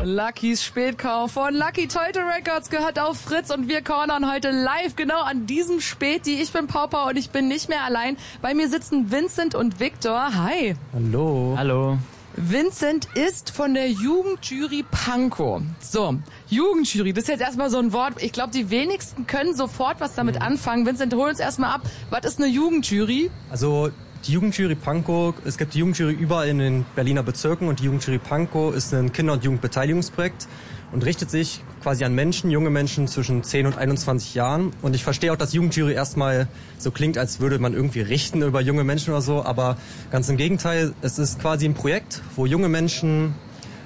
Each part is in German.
Luckys Spätkauf von Lucky Toyota Records gehört auf Fritz und wir cornern heute live genau an diesem Späti. Ich bin Paupa und ich bin nicht mehr allein. Bei mir sitzen Vincent und Victor. Hi. Hallo. Hallo. Vincent ist von der Jugendjury Pankow. So, Jugendjury, das ist jetzt erstmal so ein Wort. Ich glaube, die wenigsten können sofort was damit anfangen. Vincent, hol uns erstmal ab. Was ist eine Jugendjury? Also die Jugendjury Pankow, es gibt die Jugendjury überall in den Berliner Bezirken und die Jugendjury Pankow ist ein Kinder- und Jugendbeteiligungsprojekt und richtet sich quasi an Menschen, junge Menschen zwischen 10 und 21 Jahren. Und ich verstehe auch, dass Jugendjury erstmal so klingt, als würde man irgendwie richten über junge Menschen oder so, aber ganz im Gegenteil, es ist quasi ein Projekt, wo junge Menschen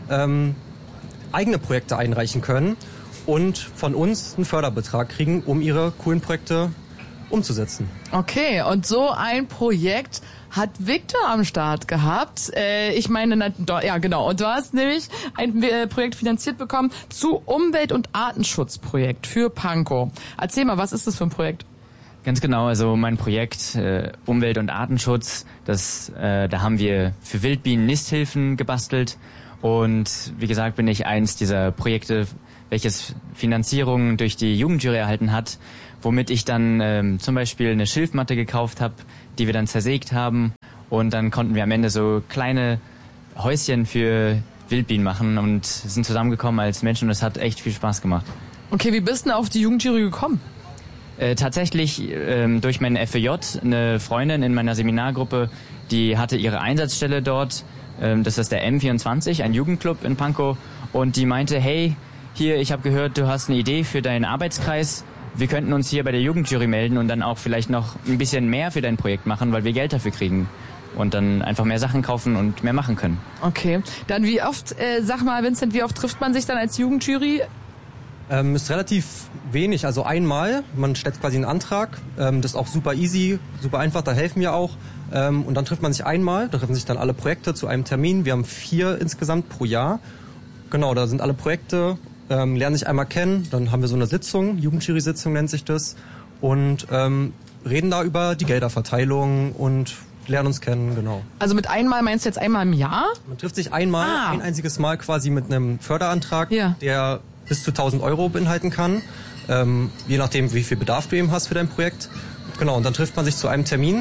eigene Projekte einreichen können und von uns einen Förderbetrag kriegen, um ihre coolen Projekte umzusetzen. Okay, und so ein Projekt hat Victor am Start gehabt. Ich meine, ja genau, und du hast nämlich ein Projekt finanziert bekommen zu Umwelt- und Artenschutzprojekt für Pankow. Erzähl mal, was ist das für ein Projekt? Ganz genau, also mein Projekt Umwelt- und Artenschutz, da haben wir für Wildbienen Nisthilfen gebastelt und wie gesagt bin ich eins dieser Projekte, welches Finanzierung durch die Jugendjury erhalten hat, womit ich dann zum Beispiel eine Schilfmatte gekauft habe, die wir dann zersägt haben und dann konnten wir am Ende so kleine Häuschen für Wildbienen machen und sind zusammengekommen als Menschen und es hat echt viel Spaß gemacht. Okay, wie bist du denn auf die Jugendjury gekommen? Tatsächlich durch meinen FEJ, eine Freundin in meiner Seminargruppe, die hatte ihre Einsatzstelle dort, das ist der M24, ein Jugendclub in Pankow und die meinte, hey, hier, ich habe gehört, du hast eine Idee für deinen Arbeitskreis. Wir könnten uns hier bei der Jugendjury melden und dann auch vielleicht noch ein bisschen mehr für dein Projekt machen, weil wir Geld dafür kriegen. Und dann einfach mehr Sachen kaufen und mehr machen können. Okay. Dann wie oft, sag mal Vincent, wie oft trifft man sich dann als Jugendjury? Ist relativ wenig, also einmal. Man stellt quasi einen Antrag. Das ist auch super easy, super einfach, da helfen wir auch. Und dann trifft man sich einmal, da treffen sich dann alle Projekte zu einem Termin. Wir haben 4 insgesamt pro Jahr. Genau, da sind alle Projekte. Lernen sich einmal kennen, dann haben wir so eine Sitzung, Jugendjury-Sitzung nennt sich das, und reden da über die Gelderverteilung und lernen uns kennen, genau. Also mit einmal meinst du jetzt einmal im Jahr? Man trifft sich einmal, ein einziges Mal quasi mit einem Förderantrag, der bis zu 1.000 Euro beinhalten kann, je nachdem, wie viel Bedarf du eben hast für dein Projekt. Genau, und dann trifft man sich zu einem Termin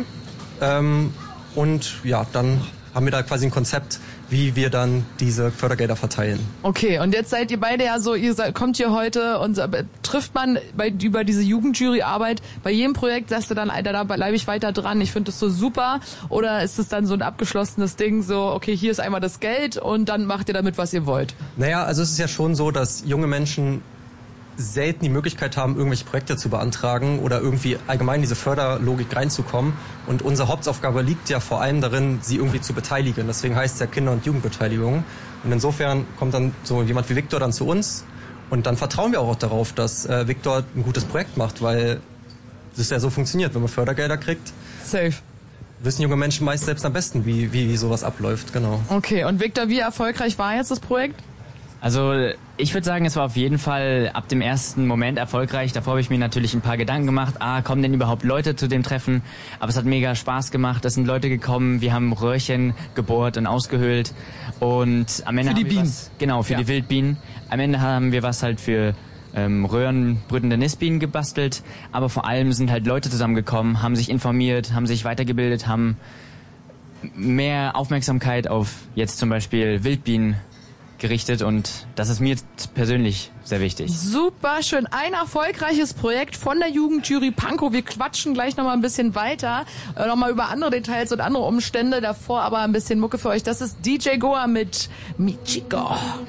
und ja, dann haben wir da quasi ein Konzept, wie wir dann diese Fördergelder verteilen. Okay, und jetzt seid ihr beide ja so, kommt hier heute und trifft man über diese Jugendjuryarbeit bei jedem Projekt, sagst du dann, Alter, da bleibe ich weiter dran, ich finde das so super, oder ist es dann so ein abgeschlossenes Ding, so, okay, hier ist einmal das Geld und dann macht ihr damit, was ihr wollt? Naja, also es ist ja schon so, dass junge Menschen selten die Möglichkeit haben, irgendwelche Projekte zu beantragen oder irgendwie allgemein in diese Förderlogik reinzukommen. Und unsere Hauptaufgabe liegt ja vor allem darin, sie irgendwie zu beteiligen. Deswegen heißt es ja Kinder- und Jugendbeteiligung. Und insofern kommt dann so jemand wie Victor dann zu uns und dann vertrauen wir auch darauf, dass Victor ein gutes Projekt macht, weil das ja so funktioniert, wenn man Fördergelder kriegt. Safe. Wissen junge Menschen meist selbst am besten, wie sowas abläuft, genau. Okay, und Victor, wie erfolgreich war jetzt das Projekt? Also ich würde sagen, es war auf jeden Fall ab dem ersten Moment erfolgreich. Davor habe ich mir natürlich ein paar Gedanken gemacht. Kommen denn überhaupt Leute zu dem Treffen? Aber es hat mega Spaß gemacht. Es sind Leute gekommen. Wir haben Röhrchen gebohrt und ausgehöhlt. Und am Ende für die Bienen. Genau, für die Wildbienen. Am Ende haben wir was halt für röhrenbrütende Nistbienen gebastelt. Aber vor allem sind halt Leute zusammengekommen, haben sich informiert, haben sich weitergebildet, haben mehr Aufmerksamkeit auf jetzt zum Beispiel Wildbienen gerichtet und das ist mir persönlich sehr wichtig. Super schön. Ein erfolgreiches Projekt von der Jugendjury Pankow. Wir quatschen gleich nochmal ein bisschen weiter, nochmal über andere Details und andere Umstände. Davor aber ein bisschen Mucke für euch. Das ist DJ Goa mit Michiko.